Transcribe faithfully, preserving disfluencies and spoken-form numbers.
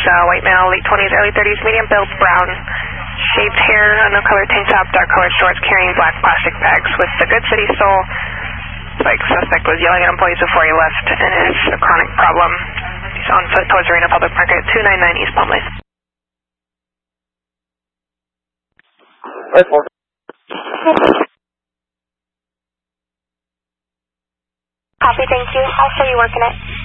uh, white male, late twenties, early thirties, medium build, brown, shaved hair, no color tank top, dark colored shorts, carrying black plastic bags with the Good City Soul. Like, suspect was yelling at employees before he left, and it's a chronic problem. He's on foot towards Arena Public Market, two ninety-nine East Palm Lane. Right, four. Copy, thank you. I'll show you working it.